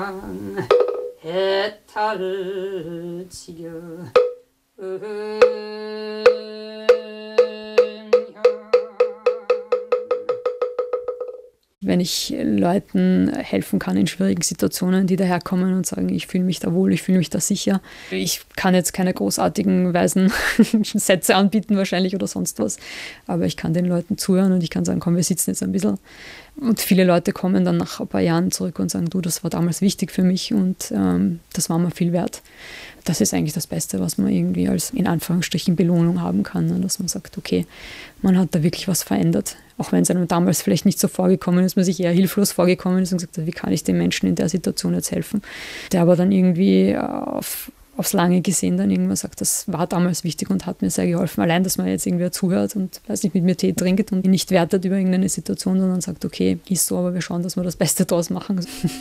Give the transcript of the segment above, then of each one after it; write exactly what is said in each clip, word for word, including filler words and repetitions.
해탈을 지려 Wenn ich Leuten helfen kann in schwierigen Situationen, die daherkommen und sagen, ich fühle mich da wohl, ich fühle mich da sicher. Ich kann jetzt keine großartigen, weisen Sätze anbieten wahrscheinlich oder sonst was, aber ich kann den Leuten zuhören und ich kann sagen, komm, wir sitzen jetzt ein bisschen. Und viele Leute kommen dann nach ein paar Jahren zurück und sagen, du, das war damals wichtig für mich und ähm, das war mir viel wert. Das ist eigentlich das Beste, was man irgendwie als in Anführungsstrichen Belohnung haben kann, ne? Dass man sagt, okay, man hat da wirklich was verändert. Auch wenn es einem damals vielleicht nicht so vorgekommen ist, man sich eher hilflos vorgekommen ist und gesagt hat, wie kann ich dem Menschen in der Situation jetzt helfen? Der aber dann irgendwie auf, aufs Lange gesehen dann irgendwann sagt, das war damals wichtig und hat mir sehr geholfen. Allein, dass man jetzt irgendwer zuhört und weiß nicht, mit mir Tee trinkt und ihn nicht wertet über irgendeine Situation, sondern sagt, okay, ist so, aber wir schauen, dass wir das Beste draus machen.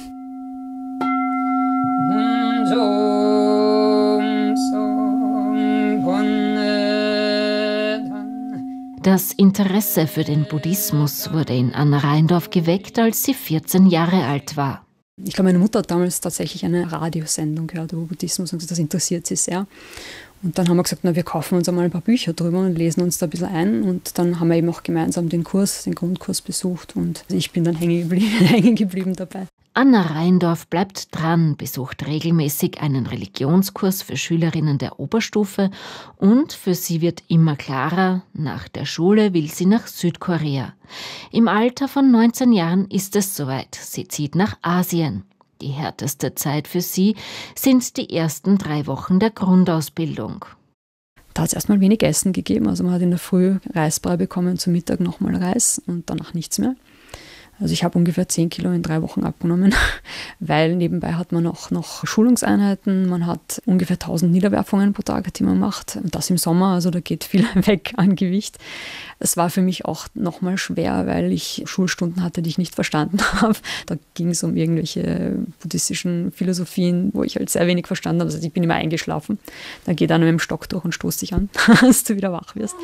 Das Interesse für den Buddhismus wurde in Anna Rheindorf geweckt, als sie vierzehn Jahre alt war. Ich glaube, meine Mutter hat damals tatsächlich eine Radiosendung gehört über Buddhismus und das interessiert sie sehr. Und dann haben wir gesagt, na, wir kaufen uns einmal ein paar Bücher drüber und lesen uns da ein bisschen ein. Und dann haben wir eben auch gemeinsam den Kurs, den Grundkurs besucht und ich bin dann hängen geblieben, hängen geblieben dabei. Anna Rheindorf bleibt dran, besucht regelmäßig einen Religionskurs für Schülerinnen der Oberstufe und für sie wird immer klarer, nach der Schule will sie nach Südkorea. Im Alter von neunzehn Jahren ist es soweit, sie zieht nach Asien. Die härteste Zeit für sie sind die ersten drei Wochen der Grundausbildung. Da hat es erstmal wenig Essen gegeben, also man hat in der Früh Reisbrei bekommen, zum Mittag nochmal Reis und danach nichts mehr. Also ich habe ungefähr zehn Kilo in drei Wochen abgenommen, weil nebenbei hat man auch noch Schulungseinheiten, man hat ungefähr tausend Niederwerfungen pro Tag, die man macht. Und das im Sommer, also da geht viel weg an Gewicht. Es war für mich auch nochmal schwer, weil ich Schulstunden hatte, die ich nicht verstanden habe. Da ging es um irgendwelche buddhistischen Philosophien, wo ich halt sehr wenig verstanden habe. Also ich bin immer eingeschlafen. Dann geht einer mit dem Stock durch und stoßt dich an, dass du wieder wach wirst.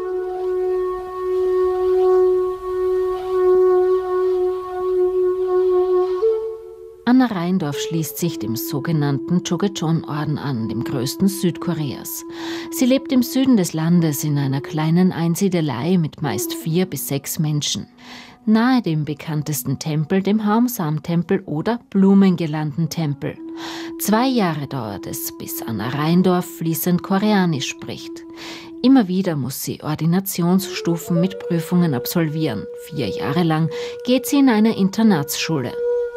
Anna Rheindorf schließt sich dem sogenannten Chogecheon-Orden an, dem größten Südkoreas. Sie lebt im Süden des Landes in einer kleinen Einsiedelei mit meist vier bis sechs Menschen. Nahe dem bekanntesten Tempel, dem Haumsam-Tempel oder Blumengirlanden-Tempel. Zwei Jahre dauert es, bis Anna Rheindorf fließend Koreanisch spricht. Immer wieder muss sie Ordinationsstufen mit Prüfungen absolvieren. Vier Jahre lang geht sie in eine Internatsschule.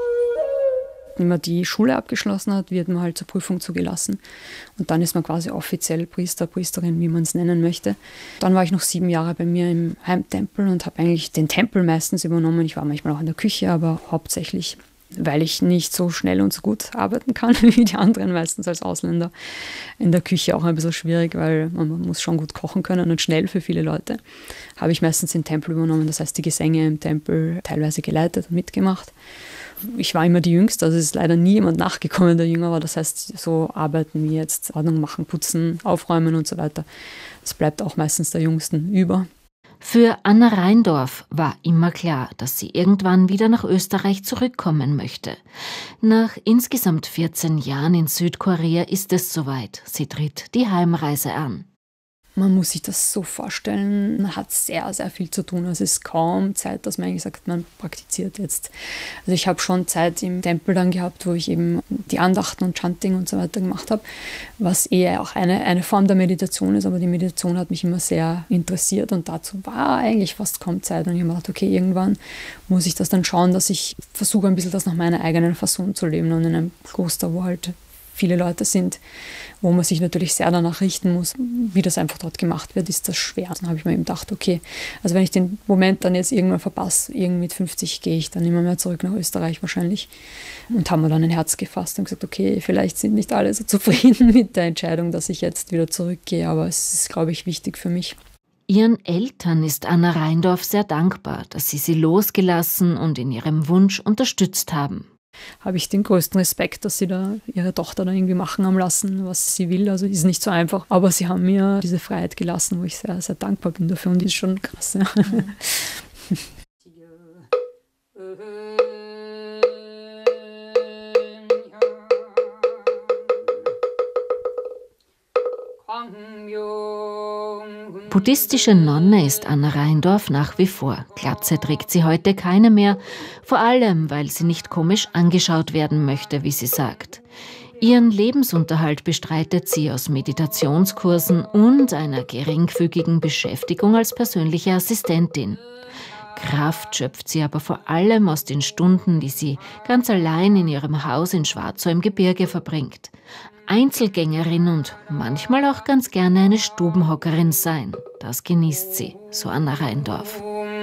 Wenn man die Schule abgeschlossen hat, wird man halt zur Prüfung zugelassen. Und dann ist man quasi offiziell Priester, Priesterin, wie man es nennen möchte. Dann war ich noch sieben Jahre bei mir im Heimtempel und habe eigentlich den Tempel meistens übernommen. Ich war manchmal auch in der Küche, aber hauptsächlich, weil ich nicht so schnell und so gut arbeiten kann wie die anderen, meistens als Ausländer. In der Küche auch ein bisschen schwierig, weil man muss schon gut kochen können und schnell für viele Leute. Habe ich meistens den Tempel übernommen, das heißt die Gesänge im Tempel teilweise geleitet und mitgemacht. Ich war immer die Jüngste, also es ist leider nie jemand nachgekommen, der jünger war. Das heißt, so arbeiten wie jetzt, Ordnung machen, putzen, aufräumen und so weiter. Das bleibt auch meistens der Jüngsten über. Für Anna Rheindorf war immer klar, dass sie irgendwann wieder nach Österreich zurückkommen möchte. Nach insgesamt vierzehn Jahren in Südkorea ist es soweit. Sie tritt die Heimreise an. Man muss sich das so vorstellen, man hat sehr, sehr viel zu tun. Es ist kaum Zeit, dass man eigentlich sagt, man praktiziert jetzt. Also ich habe schon Zeit im Tempel dann gehabt, wo ich eben die Andachten und Chanting und so weiter gemacht habe, was eher auch eine, eine Form der Meditation ist, aber die Meditation hat mich immer sehr interessiert und dazu war eigentlich fast kaum Zeit. Und ich habe mir gedacht, okay, irgendwann muss ich das dann schauen, dass ich versuche, ein bisschen das nach meiner eigenen Fassung zu leben und in einem Kloster, wo halt viele Leute sind, wo man sich natürlich sehr danach richten muss, wie das einfach dort gemacht wird, ist das schwer. Dann habe ich mir eben gedacht, okay, also wenn ich den Moment dann jetzt irgendwann verpasse, irgend mit fünfzig gehe ich dann immer mehr zurück nach Österreich wahrscheinlich und haben mir dann ein Herz gefasst und gesagt, okay, vielleicht sind nicht alle so zufrieden mit der Entscheidung, dass ich jetzt wieder zurückgehe, aber es ist, glaube ich, wichtig für mich. Ihren Eltern ist Anna Rheindorf sehr dankbar, dass sie sie losgelassen und in ihrem Wunsch unterstützt haben. Habe ich den größten Respekt, dass sie da ihre Tochter da irgendwie machen haben lassen, was sie will. Also ist nicht so einfach, aber sie haben mir diese Freiheit gelassen, wo ich sehr, sehr dankbar bin dafür und die ist schon krass. Ja. Buddhistische Nonne ist Anna Rheindorf nach wie vor. Glatze trägt sie heute keine mehr, vor allem, weil sie nicht komisch angeschaut werden möchte, wie sie sagt. Ihren Lebensunterhalt bestreitet sie aus Meditationskursen und einer geringfügigen Beschäftigung als persönliche Assistentin. Kraft schöpft sie aber vor allem aus den Stunden, die sie ganz allein in ihrem Haus in Schwarzau im Gebirge verbringt. Einzelgängerin und manchmal auch ganz gerne eine Stubenhockerin sein. Das genießt sie, so Anna Rheindorf.